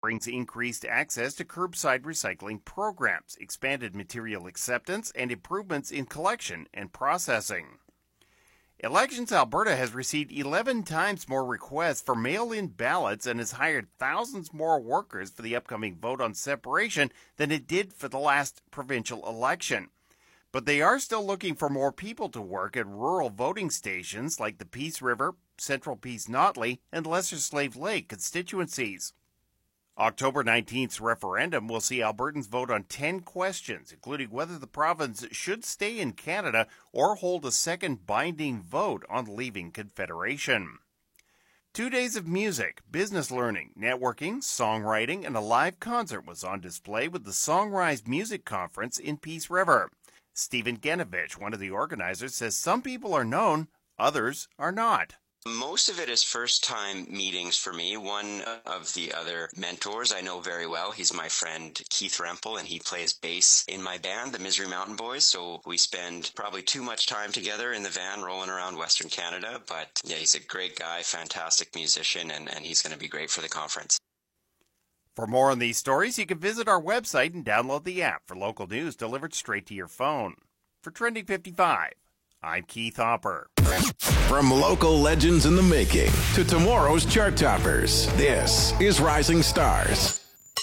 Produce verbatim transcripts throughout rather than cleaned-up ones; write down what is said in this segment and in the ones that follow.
brings increased access to curbside recycling programs, expanded material acceptance, and improvements in collection and processing. Elections Alberta has received eleven times more requests for mail-in ballots and has hired thousands more workers for the upcoming vote on separation than it did for the last provincial election. But they are still looking for more people to work at rural voting stations like the Peace River, Central Peace Notley, and Lesser Slave Lake constituencies. October nineteenth's referendum will see Albertans vote on ten questions, including whether the province should stay in Canada or hold a second binding vote on leaving Confederation. Two days of music, business learning, networking, songwriting, and a live concert was on display with the Songrise Music Conference in Peace River. Stephen Genovich, one of the organizers, says some people are known, others are not. Most of it is first-time meetings for me. One of the other mentors I know very well, he's my friend Keith Rempel, and he plays bass in my band, the Misery Mountain Boys, so we spend probably too much time together in the van rolling around Western Canada, but yeah, he's a great guy, fantastic musician, and, and he's going to be great for the conference. For more on these stories, you can visit our website and download the app for local news delivered straight to your phone. For Trending fifty-five, I'm Keith Hopper. From local legends in the making to tomorrow's chart toppers, this is Rising Stars.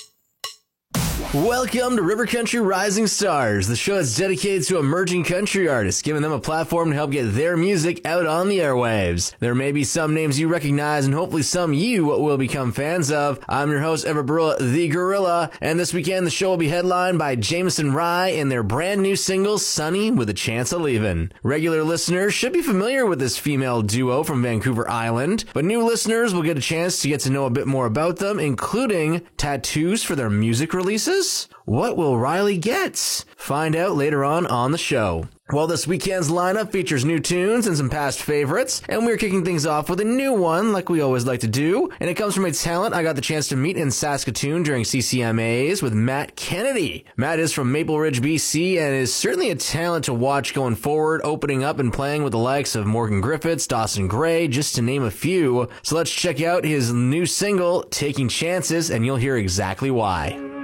Welcome to River Country Rising Stars, the show that's dedicated to emerging country artists, giving them a platform to help get their music out on the airwaves. There may be some names you recognize and hopefully some you will become fans of. I'm your host, Everett Barilla, the Gorilla, and this weekend the show will be headlined by Jameson Rye and their brand new single, Sunny with a Chance of Leaving. Regular listeners should be familiar with this female duo from Vancouver Island, but new listeners will get a chance to get to know a bit more about them, including tattoos for their music releases. What will Riley get? Find out later on on the show. Well, this weekend's lineup features new tunes and some past favorites, and we're kicking things off with a new one, like we always like to do, and it comes from a talent I got the chance to meet in Saskatoon during C C M As with Matt Kennedy. Matt is from Maple Ridge, B C, and is certainly a talent to watch going forward, opening up and playing with the likes of Morgan Griffiths, Dawson Gray, just to name a few. So let's check out his new single, Taking Chances, and you'll hear exactly why.